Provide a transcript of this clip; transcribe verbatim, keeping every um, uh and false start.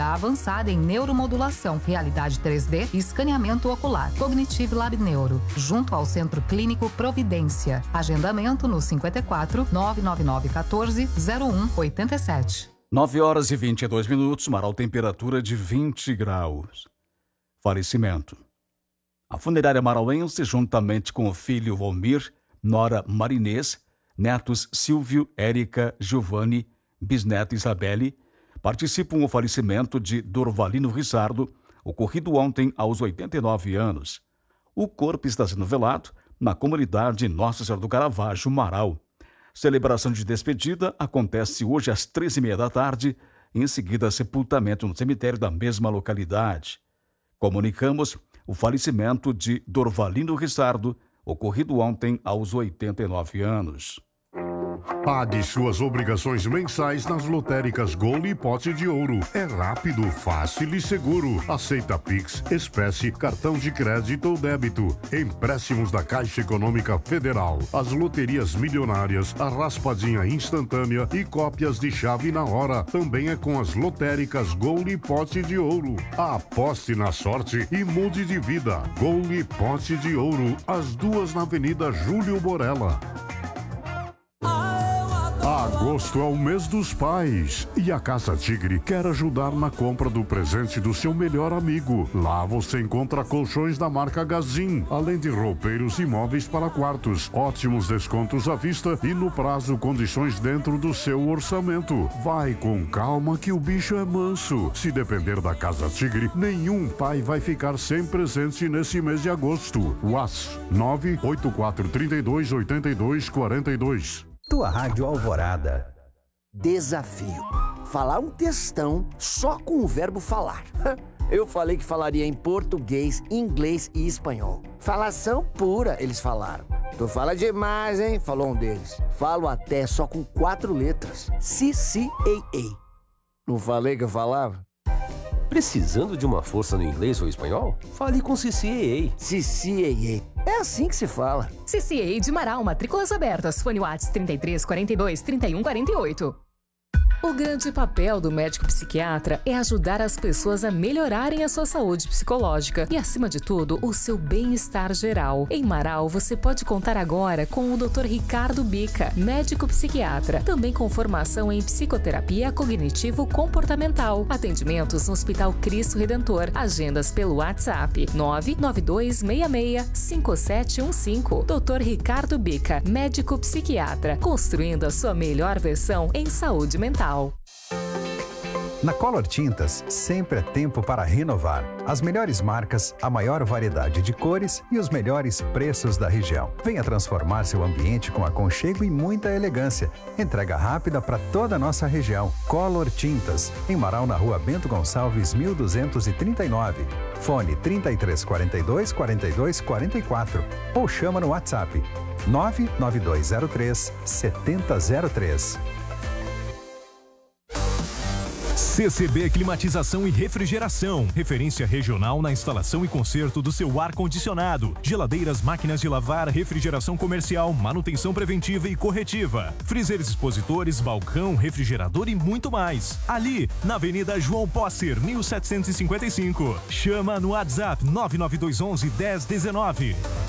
Clínica avançada em neuromodulação, realidade três D e escaneamento ocular. Cognitive Lab Neuro, junto ao Centro Clínico Providência. Agendamento no cinquenta e quatro, nove nove nove um quatro, zero um oito sete. nove horas e vinte e dois minutos, Marau, temperatura de vinte graus. Falecimento. A funerária marauense, juntamente com o filho Volmir, nora Marinês, netos Silvio, Érica, Giovanni, bisneta Isabelle, participam do falecimento de Dorvalino Rizardo, ocorrido ontem aos oitenta e nove anos. O corpo está sendo velado na comunidade Nossa Senhora do Caravaggio, Marau. Celebração de despedida acontece hoje às três e meia da tarde, em seguida sepultamento no cemitério da mesma localidade. Comunicamos o falecimento de Dorvalino Rizardo, ocorrido ontem aos oitenta e nove anos. Pague suas obrigações mensais nas lotéricas Gol e Pote de Ouro. É rápido, fácil e seguro. Aceita Pix, espécie, cartão de crédito ou débito. Empréstimos da Caixa Econômica Federal. As loterias milionárias, a raspadinha instantânea e cópias de chave na hora. Também é com as lotéricas Gol e Pote de Ouro. Aposte na sorte e mude de vida. Gol e Pote de Ouro. As duas na Avenida Júlio Borella. Agosto é o mês dos pais e a Casa Tigre quer ajudar na compra do presente do seu melhor amigo. Lá você encontra colchões da marca Gazin, além de roupeiros e móveis para quartos. Ótimos descontos à vista e no prazo condições dentro do seu orçamento. Vai com calma que o bicho é manso. Se depender da Casa Tigre, nenhum pai vai ficar sem presente nesse mês de agosto. WhatsApp nove oito quatro três dois oito dois quatro dois. Tua Rádio Alvorada. Desafio. Falar um textão só com o verbo falar. Eu falei que falaria em português, inglês e espanhol. Falação pura, eles falaram. Tu fala demais, hein? Falou um deles. Falo até só com quatro letras. C C A A. Não falei que eu falava? Precisando de uma força no inglês ou espanhol? Fale com C C A A. C C A A. É assim que se fala. C C A A de Marau, matrículas abertas. Fone WhatsApp trinta e três, quarenta e dois, trinta e um, quarenta e oito. O grande papel do médico psiquiatra é ajudar as pessoas a melhorarem a sua saúde psicológica e, acima de tudo, o seu bem-estar geral. Em Marau, você pode contar agora com o doutor Ricardo Bica, médico psiquiatra, também com formação em psicoterapia cognitivo-comportamental. Atendimentos no Hospital Cristo Redentor. Agendas pelo WhatsApp nove nove dois seis seis cinco sete um cinco. doutor Ricardo Bica, médico psiquiatra, construindo a sua melhor versão em saúde mental. Na Color Tintas, sempre é tempo para renovar. As melhores marcas, a maior variedade de cores e os melhores preços da região. Venha transformar seu ambiente com aconchego e muita elegância. Entrega rápida para toda a nossa região. Color Tintas, em Marau, na rua Bento Gonçalves, mil duzentos e trinta e nove. Fone trinta e três, quarenta e dois, quarenta e dois, quarenta e quatro. Ou chama no WhatsApp nove nove dois zero três, sete zero zero três. C C B Climatização e Refrigeração, referência regional na instalação e conserto do seu ar-condicionado, geladeiras, máquinas de lavar, refrigeração comercial, manutenção preventiva e corretiva, freezers expositores, balcão, refrigerador e muito mais. Ali, na Avenida João Posser, mil setecentos e cinquenta e cinco. Chama no WhatsApp nove nove dois um um, dez dezenove.